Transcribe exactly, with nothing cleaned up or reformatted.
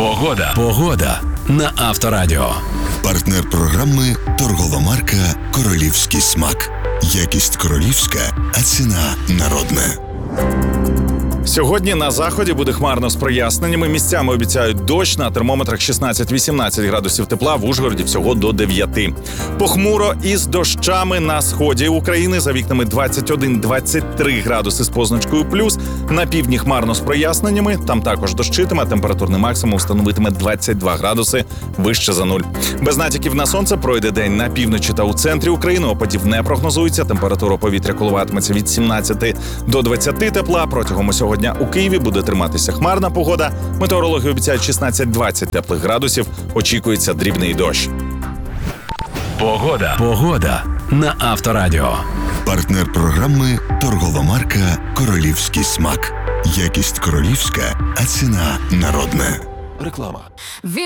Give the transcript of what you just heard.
Погода. Погода на Авторадіо. Партнер програми – торгова марка «Королівський смак». Якість королівська, а ціна народна. Сьогодні на заході буде хмарно з проясненнями. Місцями обіцяють дощ, на термометрах шістнадцять-вісімнадцять градусів тепла, в Ужгороді всього до дев'яти. Похмуро із дощами на сході України, за вікнами двадцять один - двадцять три градуси з позначкою плюс. На півдні хмарно з проясненнями, там також дощитиме, температурний максимум становитиме двадцять два градуси вище за нуль. Без натяків на сонце пройде день на півночі та у центрі України, опадів не прогнозується, температура повітря коливатиметься від сімнадцяти до двадцяти тепла. Протягом усього дня у Києві буде триматися хмарна погода. Метеорологи обіцяють шістнадцять-двадцять теплих градусів. Очікується дрібний дощ. Погода. Погода на Авторадіо. Партнер програми – торгова марка «Королівський смак». Якість королівська, а ціна народна. Реклама.